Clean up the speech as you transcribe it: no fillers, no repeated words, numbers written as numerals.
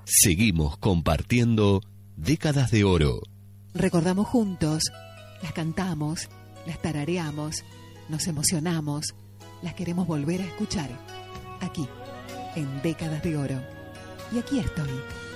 Seguimos compartiendo Décadas de Oro. Recordamos juntos, las cantamos, las tarareamos, nos emocionamos, las queremos volver a escuchar. Aquí, en Décadas de Oro. Y aquí estoy.